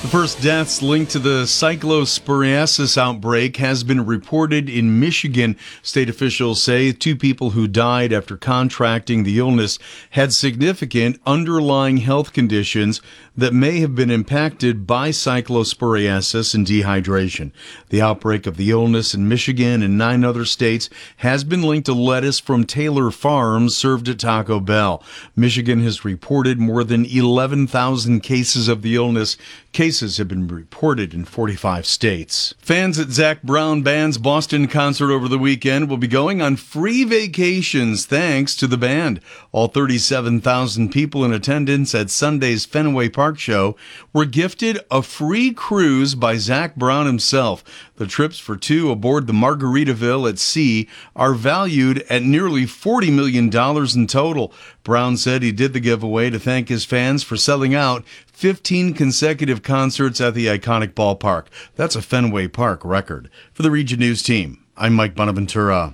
The first deaths linked to the cyclosporiasis outbreak has been reported in Michigan. State officials say 2 people who died after contracting the illness had significant underlying health conditions that may have been impacted by cyclosporiasis and dehydration. The outbreak of the illness in Michigan and 9 other states has been linked to lettuce from Taylor Farms served at Taco Bell. Michigan has reported more than 11,000 cases of the illness. Cases have been reported in 45 states. Fans at Zac Brown Band's Boston concert over the weekend will be going on free vacations thanks to the band. All 37,000 people in attendance at Sunday's Fenway Park show were gifted a free cruise by Zac Brown himself. The trips for 2 aboard the Margaritaville at sea are valued at nearly $40 million in total. Brown said he did the giveaway to thank his fans for selling out 15 consecutive concerts at the iconic ballpark. That's a Fenway Park record. For the Region News team, I'm Mike Bonaventura.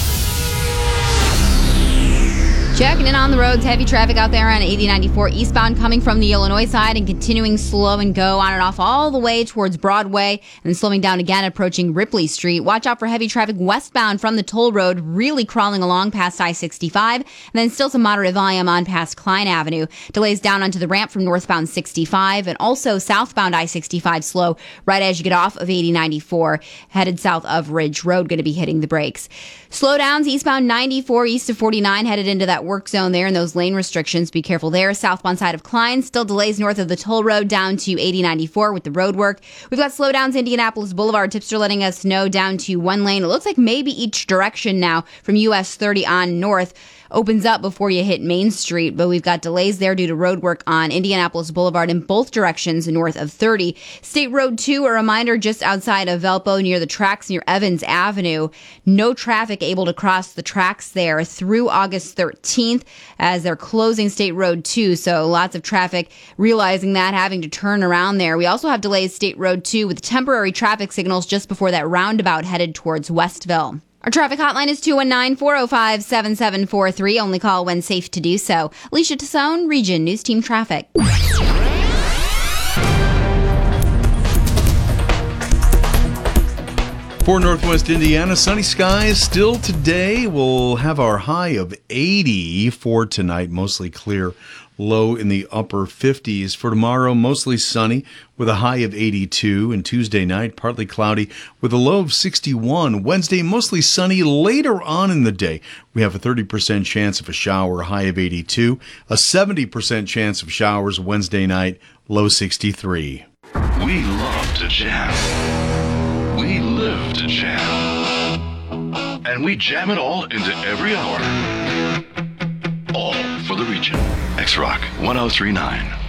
Checking in on the roads, heavy traffic out there on 8094 eastbound coming from the Illinois side and continuing slow and go on and off all the way towards Broadway and slowing down again approaching Ripley Street. Watch out for heavy traffic westbound from the toll road, really crawling along past I-65, and then still some moderate volume on past Klein Avenue. Delays down onto the ramp from northbound 65 and also southbound I-65 slow right as you get off of 8094 headed south of Ridge Road, going to be hitting the brakes. Slowdowns eastbound 94 east of 49 headed into that work zone there and those lane restrictions. Be careful there. Southbound side of Klein, still delays north of the toll road down to 8094 with the road work. We've got slowdowns Indianapolis Boulevard. Tipster letting us know down to 1 lane. It looks like maybe each direction now from US 30 on north opens up before you hit Main Street, but we've got delays there due to road work on Indianapolis Boulevard in both directions north of 30. State Road 2, a reminder, just outside of Valpo near the tracks near Evans Avenue. No traffic able to cross the tracks there through August 13th as they're closing State Road 2, so lots of traffic realizing that, having to turn around there. We also have delays State Road 2 with temporary traffic signals just before that roundabout headed towards Westville. Our traffic hotline is 219-405-7743. Only call when safe to do so. Alicia Tassone, Region News Team Traffic. For Northwest Indiana, sunny skies still today. We'll have our high of 80 for tonight, mostly clear. Low in the upper 50s. For tomorrow, mostly sunny with a high of 82. And Tuesday night, partly cloudy with a low of 61. Wednesday, mostly sunny. Later on in the day, we have a 30% chance of a shower, high of 82. A 70% chance of showers Wednesday night, low 63. We love to jam. We live to jam. And we jam it all into every hour. All for the region. X-Rock 1039.